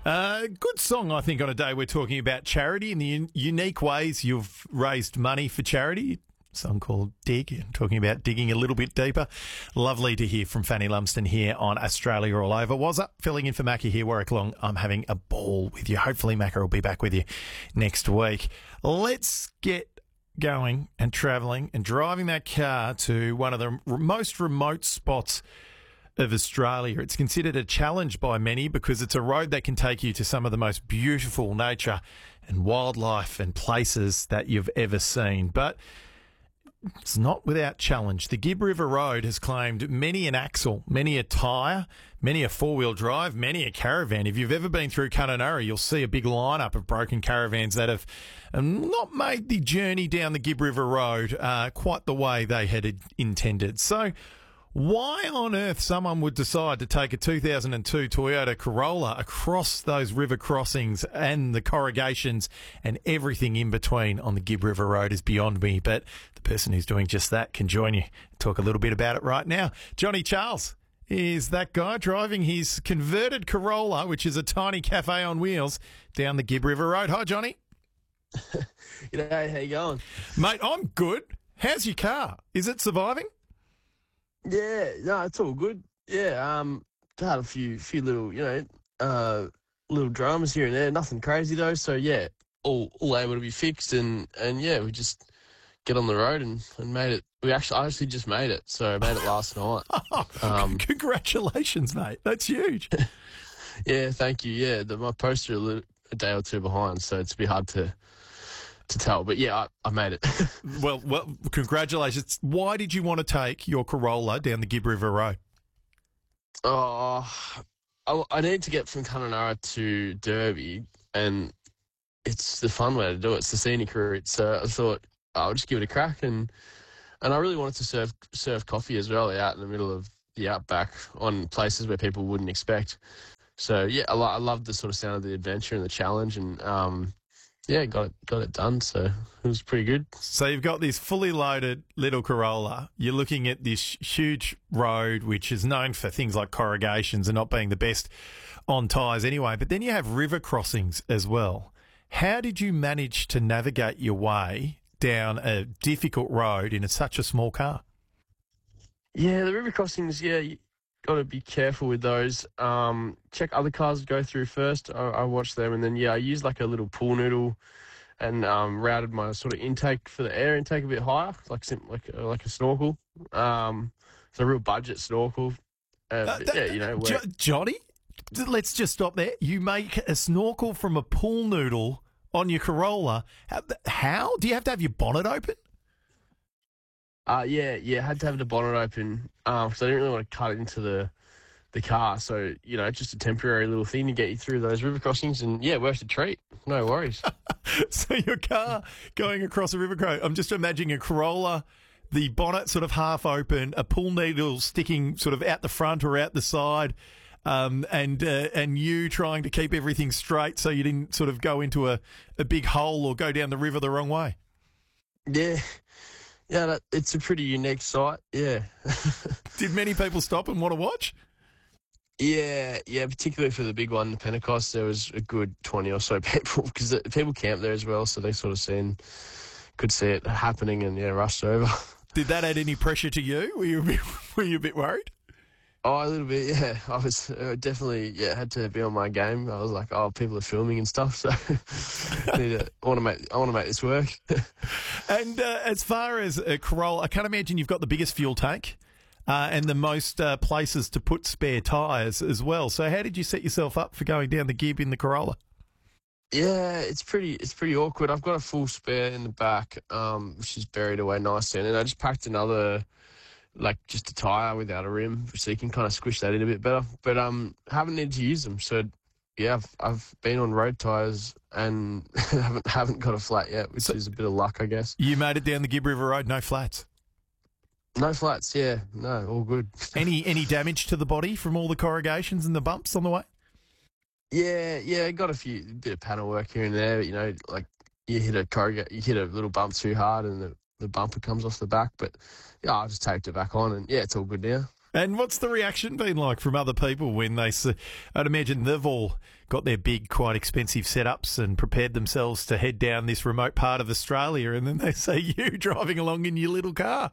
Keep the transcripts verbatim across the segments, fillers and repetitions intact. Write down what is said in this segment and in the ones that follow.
Uh, good song, I think, on a day we're talking about charity and the un- unique ways you've raised money for charity. A song called Dig, talking about digging a little bit deeper. Lovely to hear from Fanny Lumsden here on Australia All Over. Was up, filling in for Macca here, Warwick Long. I'm having a ball with you. Hopefully Macca will be back with you next week. Let's get going and travelling and driving that car to one of the most remote spots of Australia. It's considered a challenge by many because it's a road that can take you to some of the most beautiful nature and wildlife and places that you've ever seen. But it's not without challenge. The Gibb River Road has claimed many an axle, many a tyre, many a four-wheel drive, many a caravan. If you've ever been through Kununurra, you'll see a big lineup of broken caravans that have um, not made the journey down the Gibb River Road uh, quite the way they had intended. So why on earth someone would decide to take a two thousand two Toyota Corolla across those river crossings and the corrugations and everything in between on the Gibb River Road is beyond me. But the person who's doing just that can join you. Talk a little bit about it right now. Johnny Charles is that guy driving his converted Corolla, which is a tiny cafe on wheels, down the Gibb River Road. Hi, Johnny. G'day, how you going? Mate, I'm good. How's your car? Is it surviving? Yeah, no, it's all good. Yeah, um, had a few, few little, you know, uh, little dramas here and there. Nothing crazy though. So yeah, all, all able to be fixed, and, and yeah, we just get on the road and, and made it. We actually, I actually just made it. So I made it last night. Oh, um, congratulations, mate. That's huge. Yeah, thank you. Yeah, the, my poster a, little, a day or two behind, so it's a bit hard to. to tell, but yeah, I, I made it. well, well, congratulations. Why did you want to take your Corolla down the Gibb River Road? Oh, I, I need to get from Kununurra to Derby, and it's the fun way to do it. It's the scenic route. So I thought oh, I'll just give it a crack, and and I really wanted to serve serve coffee as well out in the middle of the outback on places where people wouldn't expect. So yeah, I, lo- I loved the sort of sound of the adventure and the challenge, and um. Yeah, got it, got it done, so it was pretty good. So you've got this fully loaded little Corolla. You're looking at this huge road, which is known for things like corrugations and not being the best on tyres anyway. But then you have river crossings as well. How did you manage to navigate your way down a difficult road in a, such a small car? Yeah, the river crossings, yeah, you got to be careful with those. Um, check other cars go through first. I, I watched them, and then, yeah, I used like a little pool noodle and um, routed my sort of intake for the air intake a bit higher, like like uh, like a snorkel. Um, it's a real budget snorkel. Uh, Uh, that- yeah, you know. Jo- Where, Johnny, let's just stop there. You make a snorkel from a pool noodle on your Corolla. How? how? Do you have to have your bonnet open? uh, yeah, yeah, had to have the bonnet open because I didn't really want to cut into the the car. So, you know, just a temporary little thing to get you through those river crossings, and yeah, worth a treat. No worries. So your car going across a river crossing. I'm just imagining a Corolla, the bonnet sort of half open, a pool needle sticking sort of out the front or out the side, um, and uh, and you trying to keep everything straight so you didn't sort of go into a, a big hole or go down the river the wrong way. Yeah. Yeah, that, it's a pretty unique sight, yeah. Did many people stop and want to watch? Yeah, yeah, particularly for the big one, the Pentecost, there was a good twenty or so people, because the, people camp there as well, so they sort of seen, could see it happening and, yeah, rushed over. Did that add any pressure to you? Were you a bit, were you a bit worried? Oh, a little bit, yeah. I was uh, definitely, yeah, had to be on my game. I was like, oh, people are filming and stuff, so I, need to, I want to make I want to make this work. And uh, as far as a Corolla, I can't imagine you've got the biggest fuel tank uh, and the most uh, places to put spare tyres as well. So how did you set yourself up for going down the Gibb in the Corolla? Yeah, it's pretty it's pretty awkward. I've got a full spare in the back, um, which is buried away nicely, and then I just packed another, like just a tyre without a rim, so you can kind of squish that in a bit better. But um, haven't needed to use them. So yeah, I've, I've been on road tyres and haven't haven't got a flat yet, which So- is a bit of luck, I guess. You made it down the Gibb River Road, no flats. No flats, yeah, no, all good. Any any damage to the body from all the corrugations and the bumps on the way? Yeah, yeah, got a few bit of panel work here and there. But, you know, like you hit a corrugate, you hit a little bump too hard, and the, the bumper comes off the back. But yeah, I just taped it back on, and yeah, it's all good now. And what's the reaction been like from other people when they see, I'd imagine they've all got their big, quite expensive setups and prepared themselves to head down this remote part of Australia, and then they see you driving along in your little car.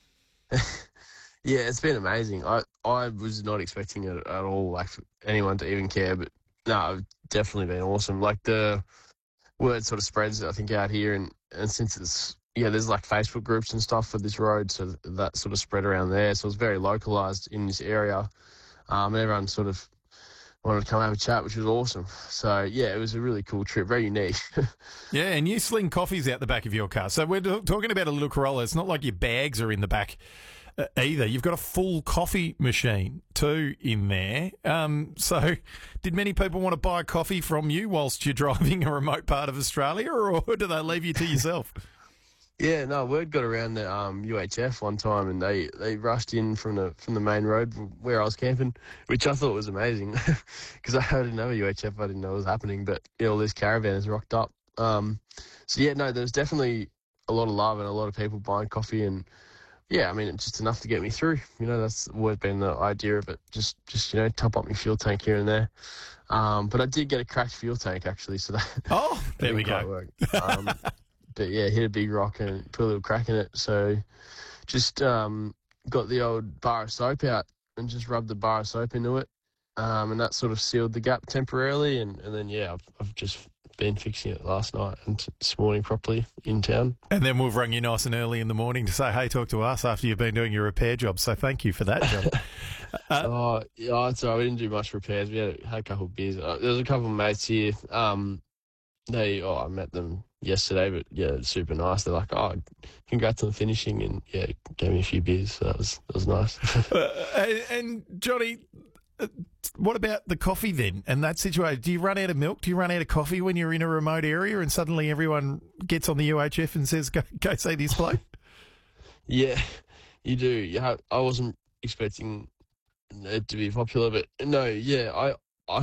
Yeah, it's been amazing. I, I was not expecting it at all, like for anyone to even care, but no, it's definitely been awesome. Like the word sort of spreads, I think, out here, and, and since it's, yeah, there's like Facebook groups and stuff for this road, so that sort of spread around there. So it's very localised in this area, um, and everyone sort of wanted to come have a chat, which was awesome. So, yeah, it was a really cool trip, very unique. Yeah, and you sling coffees out the back of your car. So we're talking about a little Corolla. It's not like your bags are in the back uh, either. You've got a full coffee machine too in there. Um, so did many people want to buy coffee from you whilst you're driving a remote part of Australia, or do they leave you to yourself? Yeah, no, word got around the um, U H F one time, and they, they rushed in from the from the main road where I was camping, which I thought was amazing because I didn't know a U H F, I didn't know what was happening, but you know, all these caravans rocked up. Um, so yeah, no, there's definitely a lot of love and a lot of people buying coffee, and yeah, I mean, it's just enough to get me through. You know, that's always been the idea of it. Just just you know, top up my fuel tank here and there. Um, but I did get a cracked fuel tank actually, so that oh, there that we didn't go. quite work. Um, But yeah, hit a big rock and put a little crack in it. So just um, got the old bar of soap out and just rubbed the bar of soap into it. Um, and that sort of sealed the gap temporarily. And, and then, yeah, I've, I've just been fixing it last night and t- this morning properly in town. And then we've rung you nice and early in the morning to say, hey, talk to us after you've been doing your repair job. So thank you for that, John. uh, oh, yeah, it's all right. We didn't do much repairs. We had, had a couple of beers. Uh, there was a couple of mates here. Um, they, oh, I met them yesterday, but yeah, it's super nice. They're like, oh, congrats on finishing, and yeah, gave me a few beers, so that was that was nice. uh, and, and Johnny, uh, what about the coffee then? And that situation, do you run out of milk? Do you run out of coffee when you're in a remote area and suddenly everyone gets on the U H F and says, go, go see this bloke? Yeah, you do. You have, I wasn't expecting it to be popular, but no, yeah, I,